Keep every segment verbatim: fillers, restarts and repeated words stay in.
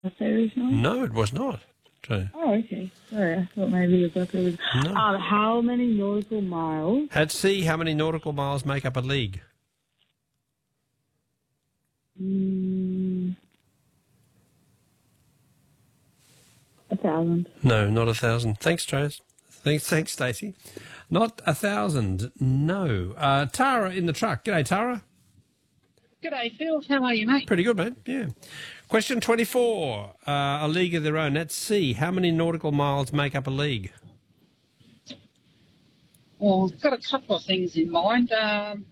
Was that originally? No, it was not. So, Oh, okay. Sorry, I thought maybe it was like it was. No. Um, how many nautical miles? At sea, how many nautical miles make up a league? Mm, a thousand. No, not a thousand. Thanks, Trace. Thanks, thanks, Stacey. Not a thousand. No. Uh, Tara in the truck. G'day, Tara. G'day, Phil. How are you, mate? Pretty good, mate. Yeah. Question twenty-four. Uh, a league of their own. At sea, how many nautical miles make up a league? Well, I've got a couple of things in mind. Um,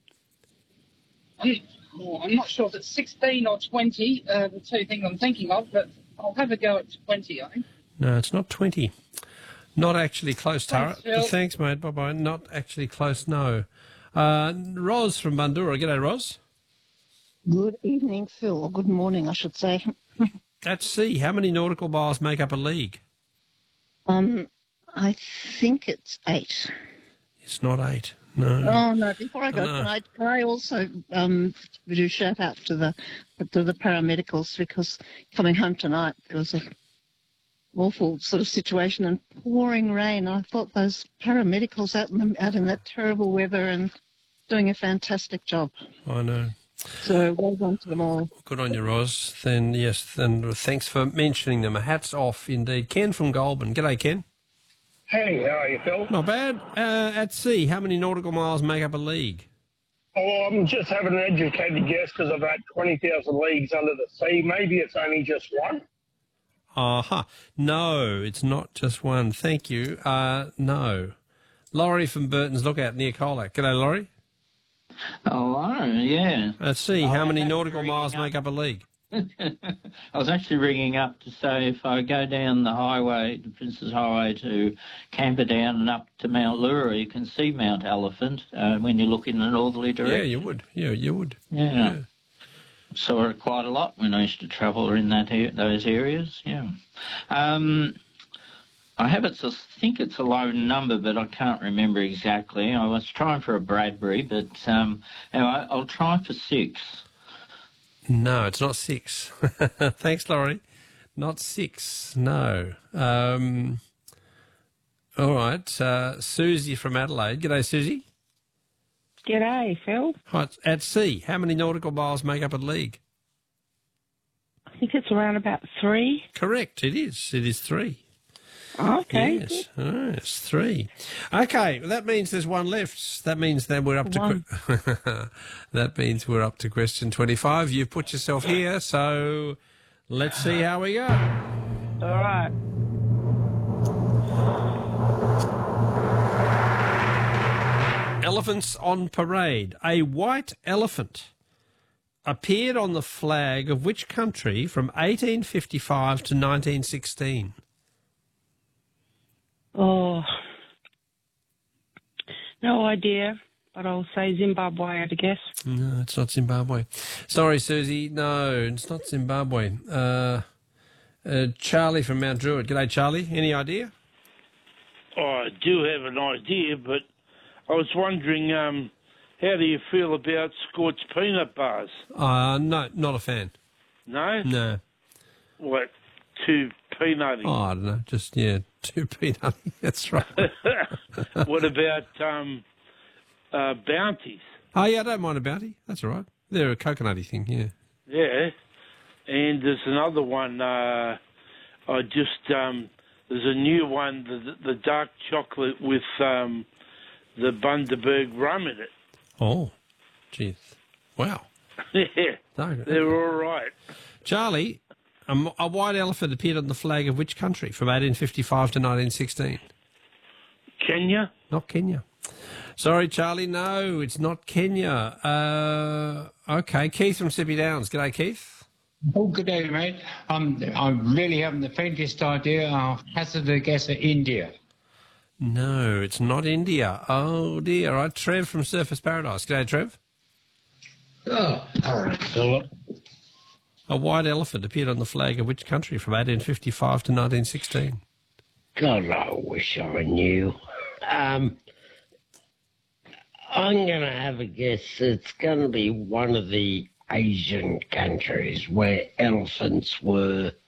I'm, oh, I'm not sure if it's sixteen or twenty, uh, the two things I'm thinking of, but I'll have a go at twenty, I think. No, it's not twenty. Not actually close, Tara. Thanks, Phil. Thanks, mate. Bye-bye. Not actually close, no. Uh, Ros from Bundoora. G'day, Ros. Good evening, Phil, or good morning, I should say. At sea, how many nautical miles make up a league? Um, I think it's eight. It's not eight. No. Oh no! Before I go, No. can I, can I also um do a shout out to the to the paramedicals, because coming home tonight there was a awful sort of situation and pouring rain. I thought those paramedicals out in the, out in that terrible weather and doing a fantastic job. I know. So well done to them all. Good on you, Ros. Then, yes, then thanks for mentioning them. Hats off, indeed. Ken from Goulburn. G'day, Ken. Hey, how are you, Phil? Not bad. Uh, at sea, how many nautical miles make up a league? Oh, I'm just having an educated guess because I've had twenty thousand leagues under the sea. Maybe it's only just one. Uh-huh. No, it's not just one. Thank you. Uh, no. Laurie from Burton's Lookout near Colac. G'day, Laurie. Oh, yeah. At sea, how Oh, many that's nautical ringing miles up. make up a league? I was actually ringing up to say if I go down the highway, the Princes Highway to Camperdown and up to Mount Lura, you can see Mount Elephant uh, when you look in the northerly direction. Yeah, you would. Yeah, you would. Yeah. Yeah. Saw it quite a lot when I used to travel in that a- those areas, yeah. Um, I have it, I think it's a low number, but I can't remember exactly. I was trying for a Bradbury, but um, anyway, I'll try for six. No, it's not six. Thanks, Laurie. Not six, no. Um, all right. Uh, Susie from Adelaide. G'day, Susie. G'day, Phil. Hi, at sea, how many nautical miles make up a league? I think it's around about three. Correct, it is. It is three. Okay. Yes, oh, it's three. Okay, well, that means there's one left. That means that we're up to One. que- that means we're up to question twenty-five. You've put yourself here, so let's see how we go. All right. Elephants on parade. A white elephant appeared on the flag of which country from eighteen fifty-five to nineteen sixteen? Oh, no idea, but I'll say Zimbabwe, I'd guess. No, it's not Zimbabwe. Sorry, Susie. No, it's not Zimbabwe. Uh, uh, Charlie from Mount Druitt. G'day, Charlie. Any idea? Oh, I do have an idea, but I was wondering, um, how do you feel about scorched peanut bars? Uh, no, not a fan. No? No. What, too peanutty? Oh, I don't know. Just, yeah, too peanut. That's right. What about um, uh, bounties? Oh, yeah, I don't mind a bounty. That's all right. They're a coconutty thing, yeah. Yeah. And there's another one, uh, I just, um, there's a new one, the, the dark chocolate with um, the Bundaberg rum in it. Oh, jeez. Wow. Yeah, No, they're all right. Charlie, a, m- a white elephant appeared on the flag of which country from eighteen fifty-five to nineteen sixteen? Kenya? Not Kenya. Sorry, Charlie. No, it's not Kenya. Uh, okay, Keith from Sippy Downs. G'day, Keith. Oh, good day, mate. I'm, I'm really having the faintest idea. I'll hazard a guess at India. No, it's not India. Oh, dear. All right, Trev from Surfers Paradise. G'day, Trev. Oh, all right, Philip. A white elephant appeared on the flag of which country from eighteen fifty-five to nineteen sixteen? God, I wish I knew. Um, I'm going to have a guess. It's going to be one of the Asian countries where elephants were